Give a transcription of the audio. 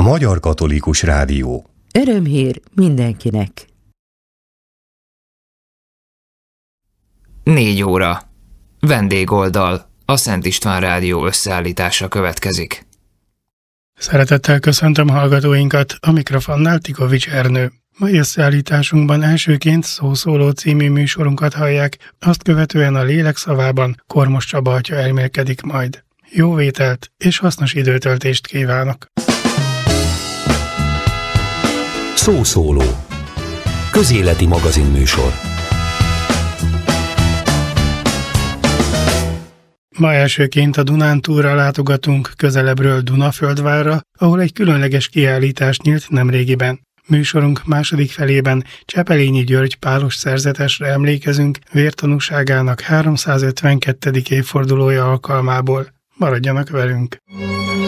Magyar Katolikus Rádió. Örömhír mindenkinek. 4 óra. Vendégoldal. A Szent István Rádió összeállítása következik. Szeretettel köszöntöm hallgatóinkat, a mikrofonnál Tikovics Ernő. Mai összeállításunkban elsőként Szószóló című műsorunkat hallják, azt követően a lélek szavában Kormos Csaba atya elmélkedik majd. Jó vételt és hasznos időtöltést kívánok! Szószóló. Közéleti magazinműsor. Ma elsőként a Dunántúlra látogatunk, közelebbről Dunaföldvárra, ahol egy különleges kiállítás nyílt nemrégiben. Műsorunk második felében Csepelényi György pálos szerzetesre emlékezünk vértanúságának 352. évfordulója alkalmából. Maradjanak velünk!